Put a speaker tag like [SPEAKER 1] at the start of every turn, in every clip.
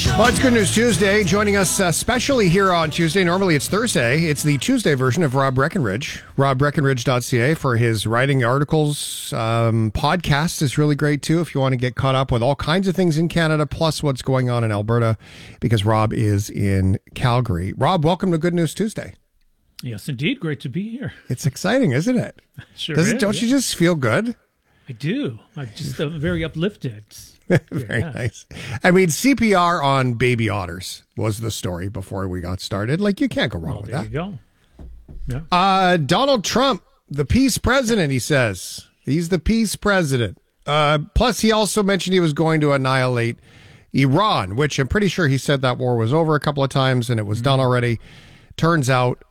[SPEAKER 1] Well, it's Good News Tuesday. Joining us specially here on Tuesday. Normally it's Thursday. It's the Tuesday version of Rob Breckenridge. RobBreckenridge.ca for his writing, articles. Podcast is really great too if you want to get caught up with all kinds of things in Canada, plus what's going on in Alberta, because Rob is in Calgary. Rob, welcome to Good News Tuesday.
[SPEAKER 2] Yes, indeed. Great to be here.
[SPEAKER 1] It's exciting, isn't it?
[SPEAKER 2] Sure
[SPEAKER 1] Does it?
[SPEAKER 2] is,
[SPEAKER 1] Don't you just feel good?
[SPEAKER 2] I do. I'm just very uplifted.
[SPEAKER 1] Very nice. I mean, CPR on baby otters was the story before we got started. Like, you can't go wrong with
[SPEAKER 2] There
[SPEAKER 1] that.
[SPEAKER 2] you go. Yeah.
[SPEAKER 1] Donald Trump, the peace president, he says. He's the peace president. Plus, he also mentioned he was going to annihilate Iran, which I'm pretty sure he said that war was over a couple of times and it was done already. Turns out,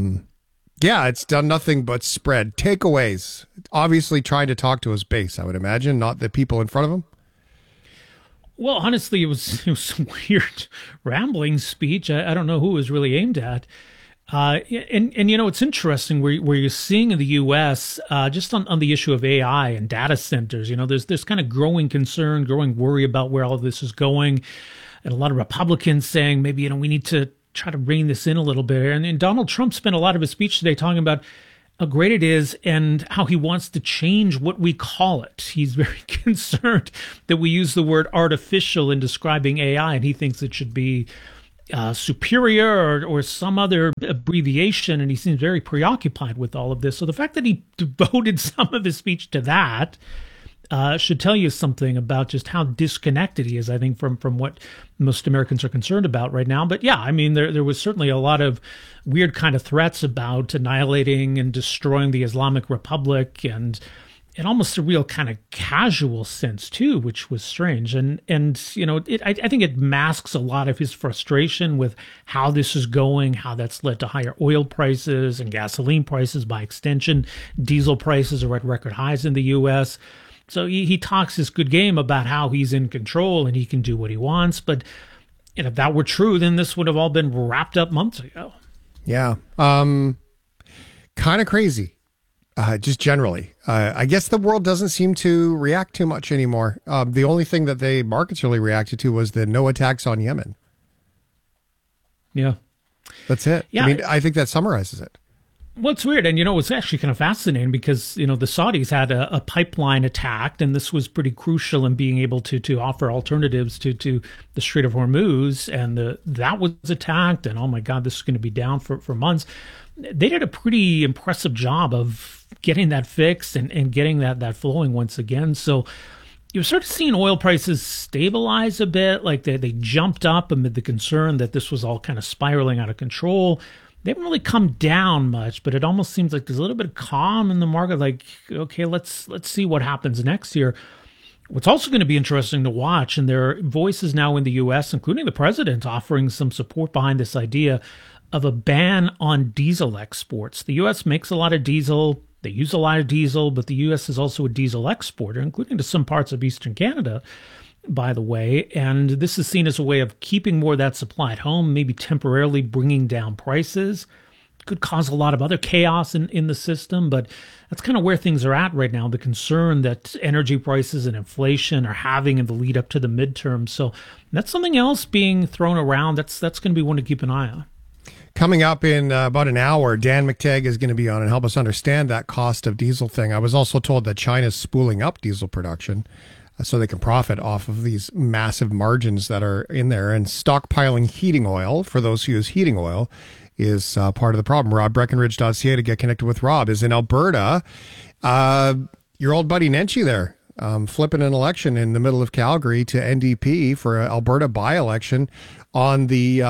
[SPEAKER 1] it's done nothing but spread. Takeaways. Obviously trying to talk to his base, I would imagine, not the people in front of him.
[SPEAKER 2] Well, honestly, it was a weird, rambling speech. I don't know who it was really aimed at. And you know, it's interesting where you're seeing in the U.S. Just on the issue of AI and data centers. You know, there's kind of growing concern, growing worry about where all of this is going, and a lot of Republicans saying maybe we need to try to rein this in a little bit. And Donald Trump spent a lot of his speech today talking about how great it is and how he wants to change what we call it. He's very concerned that we use the word artificial in describing AI, and he thinks it should be superior or some other abbreviation, and he seems very preoccupied with all of this. So the fact that he devoted some of his speech to that should tell you something about just how disconnected he is, I think, from what most Americans are concerned about right now. But yeah, I mean, there was certainly a lot of weird kind of threats about annihilating and destroying the Islamic Republic, and in almost a real kind of casual sense too, which was strange. And you know, I think it masks a lot of his frustration with how this is going, how that's led to higher oil prices and gasoline prices by extension. Diesel prices are at record highs in the U.S., so he talks this good game about how he's in control and he can do what he wants. But if that were true, then this would have all been wrapped up months ago.
[SPEAKER 1] Yeah. Kind of crazy, just generally. I guess the world doesn't seem to react too much anymore. The only thing that the markets really reacted to was the no attacks on Yemen.
[SPEAKER 2] Yeah.
[SPEAKER 1] That's it.
[SPEAKER 2] Yeah.
[SPEAKER 1] I mean, I think that summarizes it.
[SPEAKER 2] Well, it's weird. And, you know, it's actually kind of fascinating because, you know, the Saudis had a pipeline attacked, and this was pretty crucial in being able to offer alternatives to the Strait of Hormuz. And that was attacked. And, oh, my God, this is going to be down for months. They did a pretty impressive job of getting that fixed and getting that flowing once again. So you're sort of seeing oil prices stabilize a bit. Like they jumped up amid the concern that this was all kind of spiraling out of control. They haven't really come down much, but it almost seems like there's a little bit of calm in the market. Like, okay, let's see what happens next year. What's also going to be interesting to watch, and there are voices now in the U.S., including the president, offering some support behind this idea of a ban on diesel exports. The U.S. makes a lot of diesel. They use a lot of diesel, but the U.S. is also a diesel exporter, including to some parts of Eastern Canada, by the way. And this is seen as a way of keeping more of that supply at home, maybe temporarily bringing down prices. Could cause a lot of other chaos in the system, but that's kind of where things are at right now, the concern that energy prices and inflation are having in the lead up to the midterm. So that's something else being thrown around. That's going to be one to keep an eye on.
[SPEAKER 1] Coming up in about an hour, Dan McTeague is going to be on and help us understand that cost of diesel thing. I was also told that China's spooling up diesel production so they can profit off of these massive margins that are in there. And stockpiling heating oil, for those who use heating oil, is part of the problem. RobBreckenridge.ca to get connected with Rob is in Alberta. Your old buddy Nenshi there, flipping an election in the middle of Calgary to NDP for an Alberta by-election on the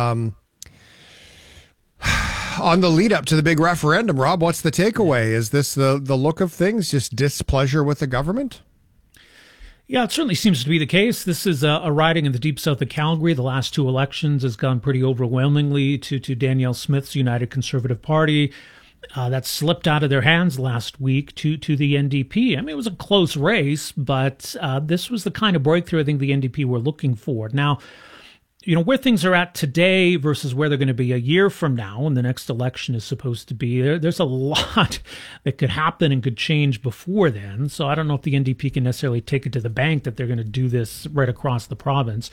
[SPEAKER 1] lead up to the big referendum. Rob, what's the takeaway? Is this the look of things, just displeasure with the government?
[SPEAKER 2] Yeah, it certainly seems to be the case. This is a riding in the deep south of Calgary. The last two elections has gone pretty overwhelmingly to Danielle Smith's United Conservative Party. That slipped out of their hands last week to the NDP. I mean, it was a close race, but this was the kind of breakthrough I think the NDP were looking for. Now, you know, where things are at today versus where they're going to be a year from now when the next election is supposed to be, there's a lot that could happen and could change before then. So I don't know if the NDP can necessarily take it to the bank that they're going to do this right across the province.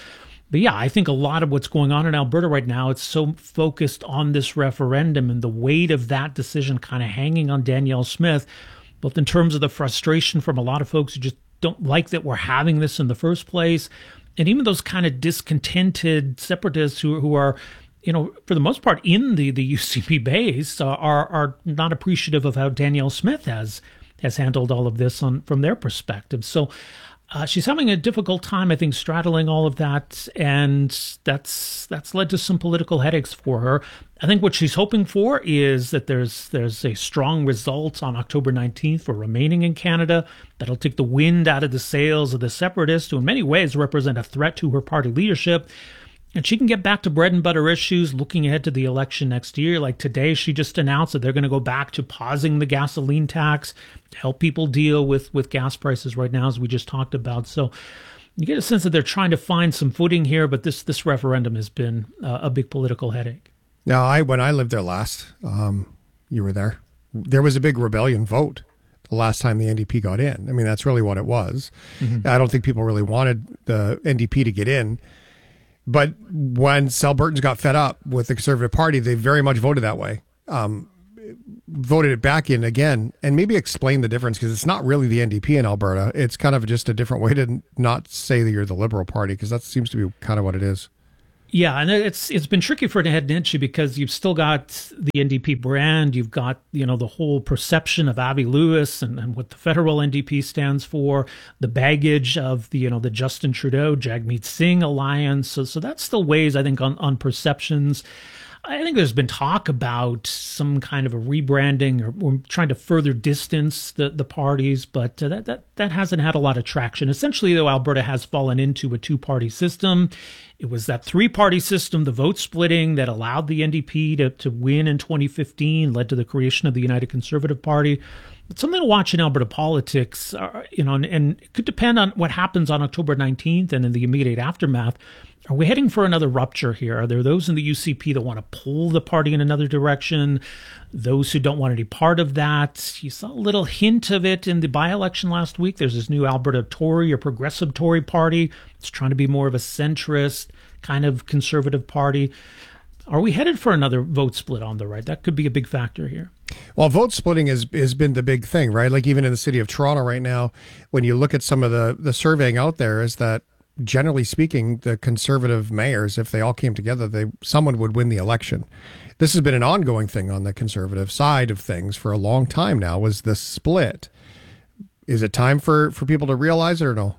[SPEAKER 2] But yeah, I think a lot of what's going on in Alberta right now, it's so focused on this referendum and the weight of that decision kind of hanging on Danielle Smith, both in terms of the frustration from a lot of folks who just don't like that we're having this in the first place, and even those kind of discontented separatists who are, for the most part in the UCP base are not appreciative of how Danielle Smith has handled all of this from their perspective. So she's having a difficult time, I think, straddling all of that, and that's led to some political headaches for her. I think what she's hoping for is that there's a strong result on October 19th for remaining in Canada that'll take the wind out of the sails of the separatists, who in many ways represent a threat to her party leadership. And she can get back to bread and butter issues looking ahead to the election next year. Like today, she just announced that they're going to go back to pausing the gasoline tax to help people deal with gas prices right now, as we just talked about. So you get a sense that they're trying to find some footing here, but this referendum has been a big political headache.
[SPEAKER 1] Now, when I lived there last, you were there. There was a big rebellion vote the last time the NDP got in. I mean, that's really what it was. Mm-hmm. I don't think people really wanted the NDP to get in. But when Albertans got fed up with the Conservative Party, they very much voted that way, voted it back in again, and maybe explain the difference, because it's not really the NDP in Alberta. It's kind of just a different way to not say that you're the Liberal Party, because that seems to be kind of what it is.
[SPEAKER 2] Yeah, and it's been tricky for Ed Nenshi, because you've still got the NDP brand, you've got the whole perception of Avi Lewis and what the federal NDP stands for, the baggage of the the Justin Trudeau Jagmeet Singh alliance. So that still weighs, I think, on perceptions. I think there's been talk about some kind of a rebranding or trying to further distance the parties, but that hasn't had a lot of traction. Essentially, though, Alberta has fallen into a two-party system. It was that three-party system, the vote splitting, that allowed the NDP to win in 2015, led to the creation of the United Conservative Party. It's something to watch in Alberta politics, and it could depend on what happens on October 19th and in the immediate aftermath. Are we heading for another rupture here? Are there those in the UCP that want to pull the party in another direction? Those who don't want any part of that? You saw a little hint of it in the by-election last week. There's this new Alberta Tory or Progressive Tory party. It's trying to be more of a centrist kind of conservative party. Are we headed for another vote split on the right? That could be a big factor here.
[SPEAKER 1] Well, vote splitting has been the big thing, right? Like even in the city of Toronto right now, when you look at some of the surveying out there, is that generally speaking, the Conservative mayors, if they all came together, someone would win the election. This has been an ongoing thing on the Conservative side of things for a long time now, was the split. Is it time for people to realize it or no?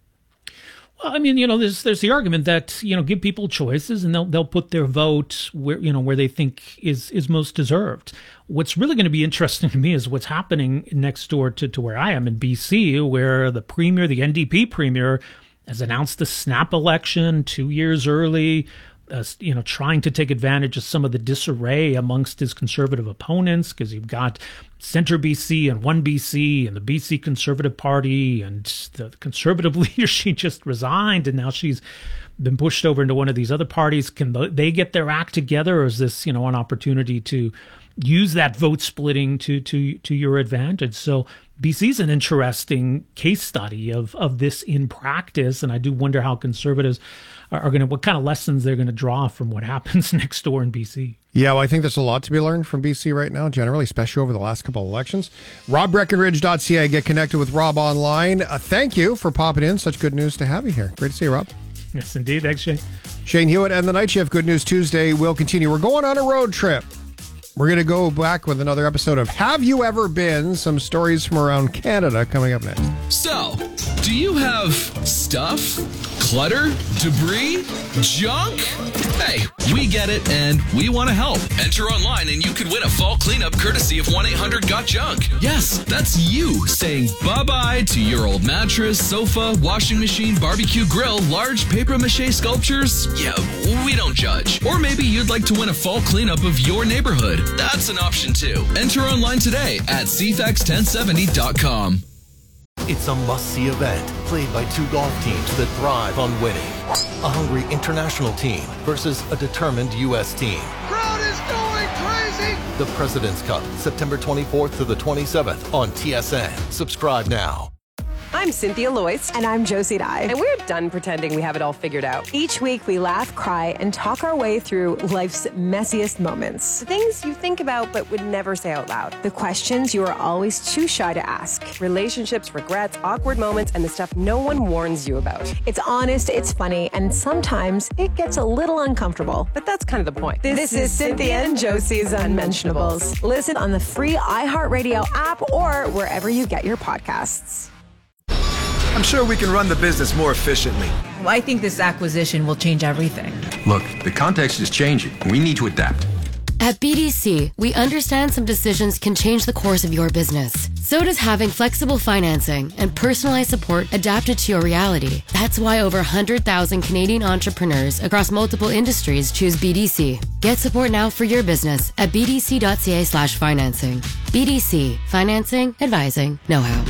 [SPEAKER 2] Well, I mean, there's the argument that, give people choices and they'll put their vote where they think is most deserved. What's really going to be interesting to me is what's happening next door to where I am in BC, where the NDP premier, has announced a snap election 2 years early, trying to take advantage of some of the disarray amongst his Conservative opponents, because you've got Centre BC and One BC and the BC Conservative Party, and the Conservative leader, she just resigned, and now she's been pushed over into one of these other parties. Can they get their act together, or is this an opportunity to use that vote splitting to your advantage? So BC's an interesting case study of this in practice, and I do wonder how Conservatives are going to, what kind of lessons they're going to draw from what happens next door in BC.
[SPEAKER 1] Yeah, well, I think there's a lot to be learned from BC right now, generally, especially over the last couple of elections. RobBreckenridge.ca. Get connected with Rob online. Thank you for popping in. Such good news to have you here. Great to see you, Rob.
[SPEAKER 2] Yes, indeed. Thanks, Shane.
[SPEAKER 1] Shane Hewitt and the Night Shift. Good News Tuesday will continue. We're going on a road trip. We're going to go back with another episode of Have You Ever Been? Some stories from around Canada coming up next.
[SPEAKER 3] So, do you have stuff, clutter, debris, junk? Hey, we get it, and we want to help. Enter online and you could win a fall cleanup courtesy of 1-800-GOT-JUNK. Yes, that's you saying bye-bye to your old mattress, sofa, washing machine, barbecue grill, large papier-mâché sculptures. Yeah, we don't judge. Or maybe you'd like to win a fall cleanup of your neighborhood. That's an option too. Enter online today at cfax1070.com.
[SPEAKER 4] It's a must-see event played by two golf teams that thrive on winning. A hungry international team versus a determined U.S. team.
[SPEAKER 5] Crowd is going crazy!
[SPEAKER 4] The President's Cup, September 24th to the 27th on TSN. Subscribe now.
[SPEAKER 6] I'm Cynthia Loyce.
[SPEAKER 7] And I'm Josie Dye.
[SPEAKER 6] And we're done pretending we have it all figured out.
[SPEAKER 7] Each week we laugh, cry, and talk our way through life's messiest moments.
[SPEAKER 6] The things you think about but would never say out loud.
[SPEAKER 7] The questions you are always too shy to ask.
[SPEAKER 6] Relationships, regrets, awkward moments, and the stuff no one warns you about.
[SPEAKER 7] It's honest, it's funny, and sometimes it gets a little uncomfortable.
[SPEAKER 6] But that's kind of the point.
[SPEAKER 7] This is Cynthia and Josie's Unmentionables. Listen on the free iHeartRadio app or wherever you get your podcasts.
[SPEAKER 8] I'm sure we can run the business more efficiently.
[SPEAKER 9] Well, I think this acquisition will change everything.
[SPEAKER 10] Look, the context is changing. We need to adapt.
[SPEAKER 11] At BDC, we understand some decisions can change the course of your business. So does having flexible financing and personalized support adapted to your reality. That's why over 100,000 Canadian entrepreneurs across multiple industries choose BDC. Get support now for your business at bdc.ca/financing. BDC, financing, advising, know-how.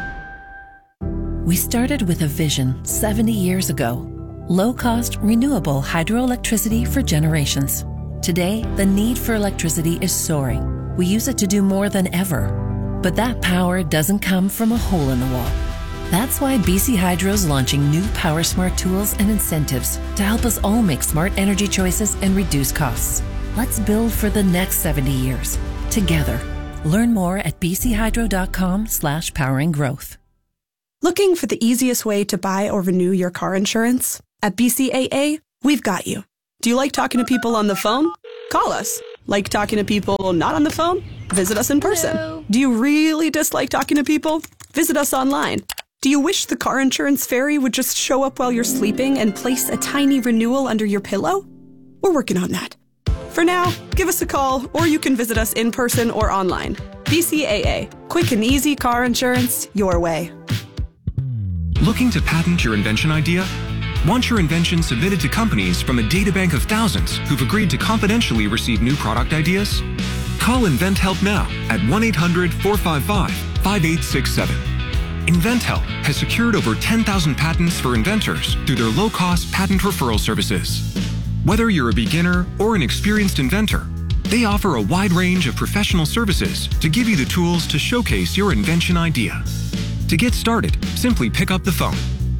[SPEAKER 12] We started with a vision 70 years ago. Low-cost, renewable hydroelectricity for generations. Today, the need for electricity is soaring. We use it to do more than ever. But that power doesn't come from a hole in the wall. That's why BC Hydro's launching new PowerSmart tools and incentives to help us all make smart energy choices and reduce costs. Let's build for the next 70 years. Together. Learn more at bchydro.com/poweringgrowth.
[SPEAKER 13] Looking for the easiest way to buy or renew your car insurance? At BCAA, we've got you. Do you like talking to people on the phone? Call us. Like talking to people not on the phone? Visit us in person.
[SPEAKER 11] Hello.
[SPEAKER 13] Do you really dislike talking to people? Visit us online. Do you wish the car insurance fairy would just show up while you're sleeping and place a tiny renewal under your pillow? We're working on that. For now, give us a call or you can visit us in person or online. BCAA. Quick and easy car insurance your way.
[SPEAKER 14] Looking to patent your invention idea? Want your invention submitted to companies from a databank of thousands who've agreed to confidentially receive new product ideas? Call InventHelp now at 1-800-455-5867. InventHelp has secured over 10,000 patents for inventors through their low-cost patent referral services. Whether you're a beginner or an experienced inventor, they offer a wide range of professional services to give you the tools to showcase your invention idea. To get started, simply pick up the phone,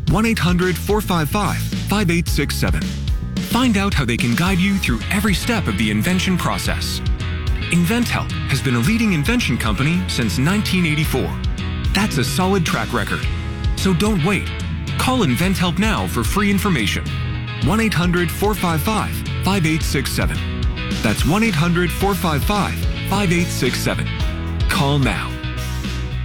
[SPEAKER 14] 1-800-455-5867. Find out how they can guide you through every step of the invention process. InventHelp has been a leading invention company since 1984. That's a solid track record. So don't wait. Call InventHelp now for free information. 1-800-455-5867. That's 1-800-455-5867. Call now.